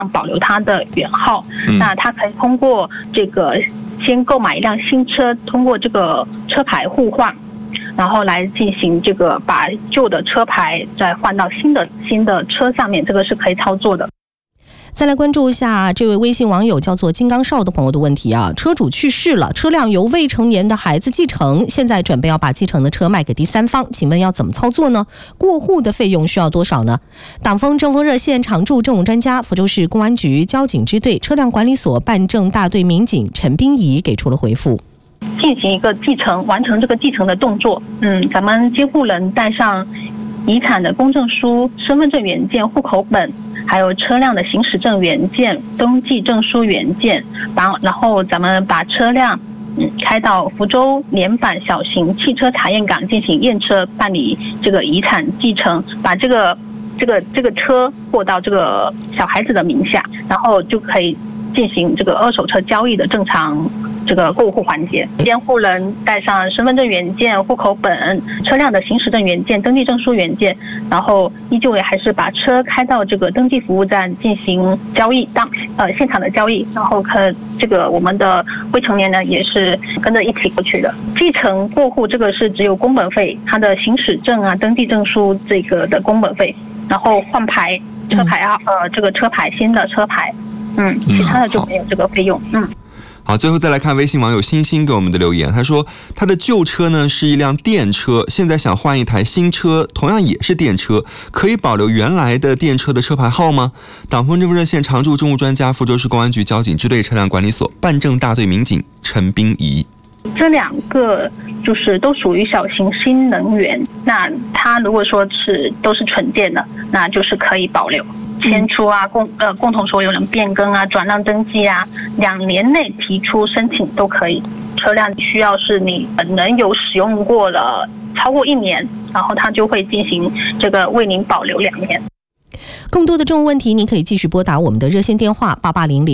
保留它的原号。那它可以通过这个先购买一辆新车，通过这个车牌互换，然后来进行这个把旧的车牌再换到新的车上面，这个是可以操作的。 再来关注一下这位微信网友叫做金刚少的朋友的问题啊，车主去世了，车辆由未成年的孩子继承，现在准备要把继承的车卖给第三方，请问要怎么操作呢？过户的费用需要多少呢？党风政风热线常驻政务专家、福州市公安局交警支队车辆管理所办证大队民警陈彬仪给出了回复。 进行一个继承，完成这个继承的动作，咱们监护人带上遗产的公证书、身份证原件、户口本，还有车辆的行驶证原件、登记证书原件，然后咱们把车辆开到福州联版小型汽车查验岗进行验车，办理这个遗产继承，把这个车过到这个小孩子的名下，然后就可以进行这个二手车交易的正常这个过户环节。监护人带上身份证原件、户口本、车辆的行驶证原件、登记证书原件，然后依旧也还是把车开到这个登记服务站进行交易，现场的交易，然后这个我们的未成年人也是跟着一起过去的。继承过户这个是只有工本费，它的行驶证啊、登记证书这个的工本费，然后换牌车牌这个车牌新的车牌，其他的就没有这个费用。 好，最后再来看微信网友星星给我们的留言，他说他的旧车呢是一辆电车，现在想换一台新车，同样也是电车，可以保留原来的电车的车牌号吗？党风政风热线常驻政务专家、福州市公安局交警支队车辆管理所办证大队民警陈彬仪。 这两个就是都属于小型新能源，那它如果说都是纯电的，那就是可以保留。迁出啊，共同所有人变更啊，转让登记啊，2年内提出申请都可以。车辆需要是你本人有使用过了超过1年，然后它就会进行这个为您保留2年。 更多的政务问题，您可以继续拨打我们的热线电话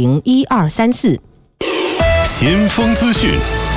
88001234。 先锋资讯。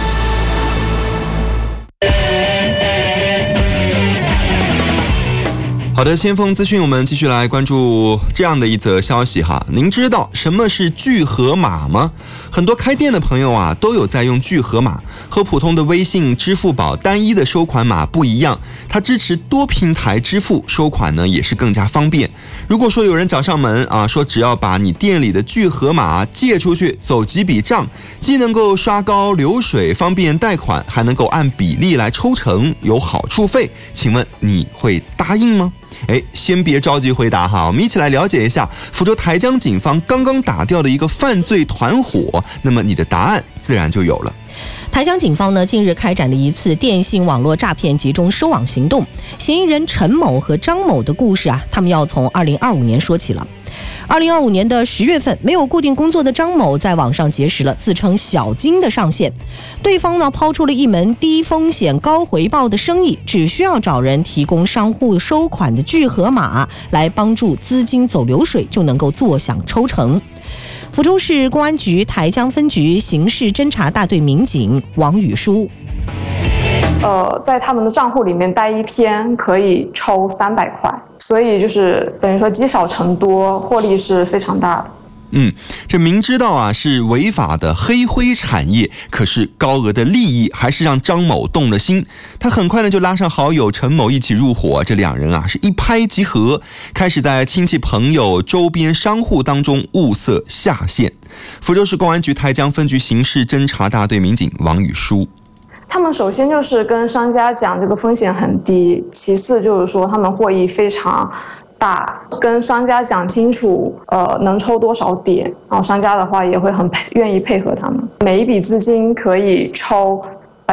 好的，先锋资讯，我们继续来关注这样的一则消息哈。您知道什么是聚合码吗？很多开店的朋友啊都有在用聚合码，和普通的微信、支付宝单一的收款码不一样，它支持多平台支付，收款呢也是更加方便。如果说有人找上门啊，说只要把你店里的聚合码借出去，走几笔账，既能够刷高流水，方便贷款，还能够按比例来抽成，有好处费，请问你会答应吗？先别着急回答哈，我们一起来了解一下福州台江警方刚刚打掉的一个犯罪团伙，那么你的答案自然就有了。 台江警方呢近日开展了一次电信网络诈骗集中收网行动，嫌疑人陈某和张某的故事啊，他们要从2025年说起了。2025年的10月份，没有固定工作的张某在网上结识了自称小金的上线，对方呢抛出了一门低风险高回报的生意，只需要找人提供商户收款的聚合码来帮助资金走流水，就能够坐享抽成。福州市公安局台江分局刑事侦查大队民警王宇书。 在他们的账户里面待1天可以抽300块，所以就是等于说积少成多，获利是非常大的。 这明知道啊是违法的黑灰产业，可是高额的利益还是让张某动了心。他很快呢就拉上好友陈某一起入伙，这2人啊是一拍即合，开始在亲戚朋友、周边商户当中物色下线。福州市公安局台江分局刑事侦查大队民警王宇书。 他们首先就是跟商家讲这个风险很低，其次就是说他们获益非常大，跟商家讲清楚能抽多少点，然后商家的话也会很愿意配合他们，每一笔资金可以抽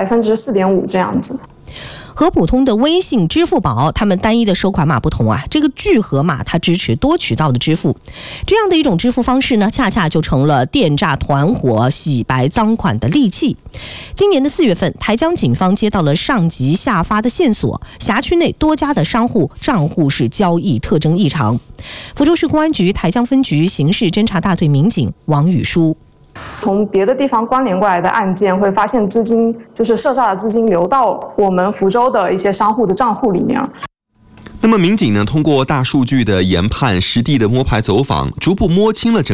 4.5%这样子。 和普通的微信、支付宝他们单一的收款码不同啊，这个聚合码它支持多渠道的支付，这样的一种支付方式呢，恰恰就成了电诈团伙洗白赃款的利器。今年的4月份，台江警方接到了上级下发的线索，辖区内多家的商户账户是交易特征异常。福州市公安局台江分局刑事侦查大队民警王宇书。 从别的地方关联过来的案件，会发现资金就是涉诈的资金流到我们福州的一些商户的账户里面。 那么民警呢，通过大数据的研判、实地的摸排走访，逐步摸清了整